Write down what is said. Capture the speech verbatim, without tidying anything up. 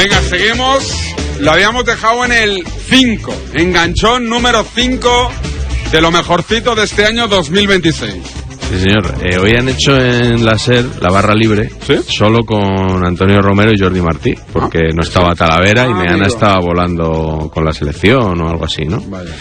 Venga, seguimos. Lo habíamos dejado en el cinco. Enganchón número cinco de lo mejorcito de este año dos mil veintiséis. Sí, señor. Eh, hoy han hecho en la SER la barra libre, ¿sí?, solo con Antonio Romero y Jordi Martí, porque ah, no estaba Talavera ah, y Meana amigo. estaba volando con la selección o algo así, ¿no? Vaya.